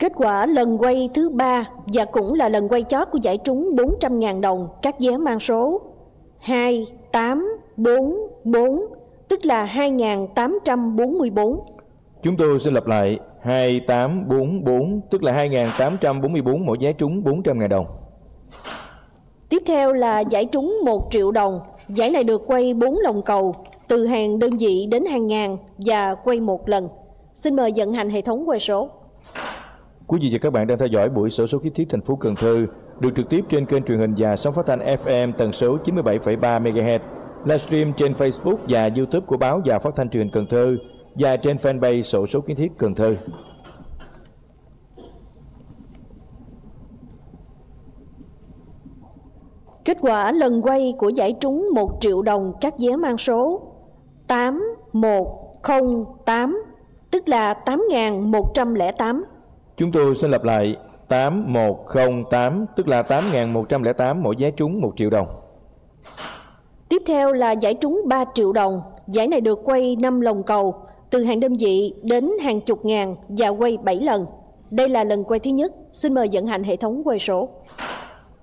Kết quả lần quay thứ 3 và cũng là lần quay chót của giải trúng 400.000 đồng các vé mang số 2844, tức là 2.844. Chúng tôi xin lặp lại 2844, tức là 2.844 mỗi vé trúng 400.000 đồng. Tiếp theo là giải trúng 1 triệu đồng. Giải này được quay 4 lồng cầu, từ hàng đơn vị đến hàng ngàn và quay 1 lần. Xin mời vận hành hệ thống quay số. Quý vị và các bạn đang theo dõi buổi xổ số kiến thiết thành phố Cần Thơ, được trực tiếp trên kênh truyền hình và sóng phát thanh FM tần số 97,3 MHz, livestream trên Facebook và YouTube của báo và phát thanh truyền hình Cần Thơ và trên fanpage xổ số kiến thiết Cần Thơ. Kết quả lần quay của giải trúng 1 triệu đồng các vé mang số 8108, tức là 8.108. Chúng tôi xin lặp lại 8108, tức là 8.108 mỗi vé trúng 1 triệu đồng. Tiếp theo là giải trúng 3 triệu đồng. Giải này được quay 5 lồng cầu, từ hàng đơn vị đến hàng chục ngàn và quay 7 lần. Đây là lần quay thứ nhất. Xin mời vận hành hệ thống quay số.